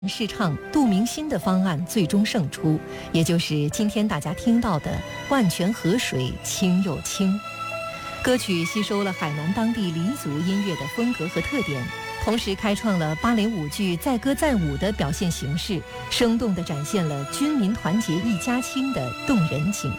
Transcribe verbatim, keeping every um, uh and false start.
试唱杜明新的方案最终胜出，也就是今天大家听到的《万泉河水清又清》。歌曲吸收了海南当地黎族音乐的风格和特点，同时开创了芭蕾舞剧载歌载舞的表现形式，生动地展现了军民团结一家亲的动人景